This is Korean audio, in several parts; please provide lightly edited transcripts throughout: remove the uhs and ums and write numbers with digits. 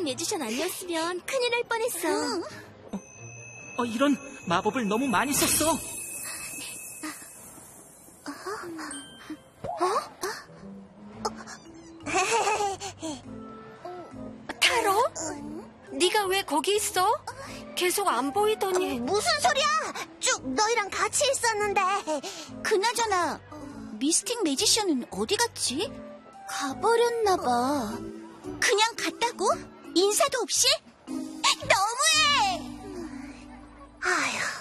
매지션 아니었으면 큰일 날 뻔했어. 이런 마법을 너무 많이 썼어. 타로? 네가 왜 거기 있어? 계속 안 보이더니. 무슨 소리야? 쭉 너희랑 같이 있었는데. 그나저나 미스틱 매지션은 어디 갔지? 가버렸나 봐. 그냥 갔다고? 인사도 없이? 너무해! 아휴.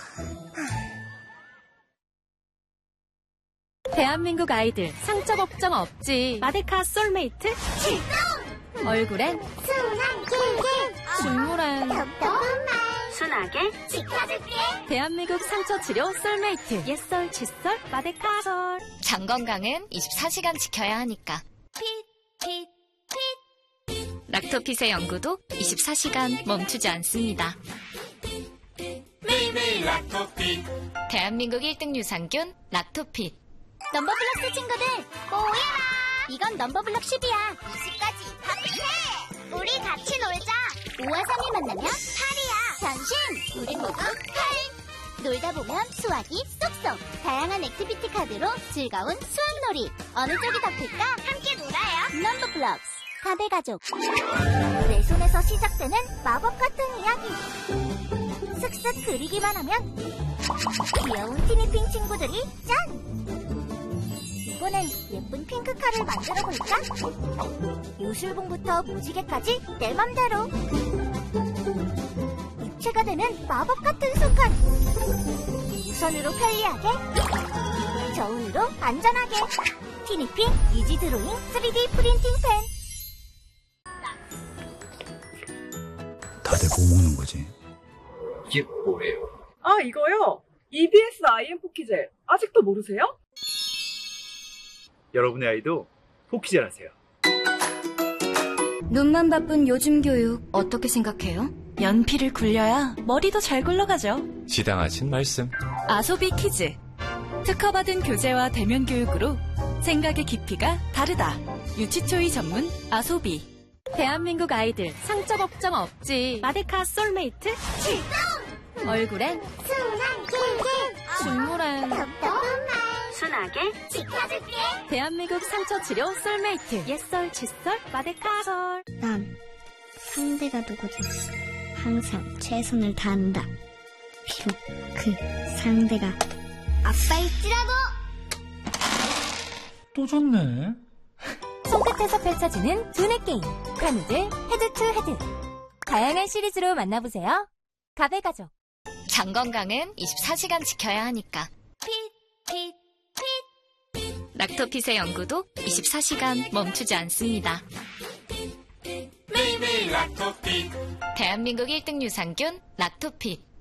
대한민국 아이들 상처 걱정 없지. 마데카 솔메이트 출동! 얼굴엔 순한 꿀꿀 중물엔 순하게 지켜줄게. 대한민국 상처 치료 솔메이트 옛설 칫솔 마데카 솔. 장 건강은 24시간 지켜야 하니까. 핏. 락토핏의 연구도 24시간 멈추지 않습니다. 매일매일 락토핏. 대한민국 1등 유산균 락토핏. 넘버블럭스 친구들 모여라. 이건 넘버블럭 10이야. 20까지 파티해. 우리 같이 놀자. 5와 3이 만나면 8이야. 변신. 우리 모두 8. 놀다 보면 수학이 쏙쏙. 다양한 액티비티 카드로 즐거운 수학놀이. 어느 쪽이 더 클까? 함께 놀아요. 넘버블럭스 4대 가족. 내 손에서 시작되는 마법 같은 이야기. 슥슥 그리기만 하면 귀여운 티니핑 친구들이 짠! 이번엔 예쁜 핑크카를 만들어 볼까? 요술봉부터 무지개까지 내 맘대로. 입체가 되는 마법 같은 순간. 우선으로 편리하게, 저울로 안전하게. 티니핑 이지 드로잉 3D 프린팅 펜. 다들 뭐 먹는 거지? 이게 뭐예요? 아, 이거요? EBS IM 포키젤. 아직도 모르세요? 여러분의 아이도 포키젤 하세요. 눈만 바쁜 요즘 교육 어떻게 생각해요? 연필을 굴려야 머리도 잘 굴러가죠. 지당하신 말씀. 아소비 키즈. 특허받은 교재와 대면 교육으로 생각의 깊이가 다르다. 유치초이 전문 아소비. 대한민국 아이들 상처 걱정 없지. 마데카 솔메이트 출동! 얼굴엔 순한 꿀꿀 중물엔 순하게 지켜줄게. 대한민국 상처 치료 솔메이트 옛설 칫솔 마데카 솔. 난 상대가 누구든 항상 최선을 다한다. 비록 그 상대가 아빠일지라도. 또 졌네. 손끝에서 펼쳐지는 두뇌 게임 카누들 헤드 투 헤드. 다양한 시리즈로 만나보세요. 가베가족. 장 건강은 24시간 지켜야 하니까. 핏. 락토핏의 연구도 24시간 멈추지 않습니다. 매일매일 락토핏. 대한민국 1등 유산균 락토핏.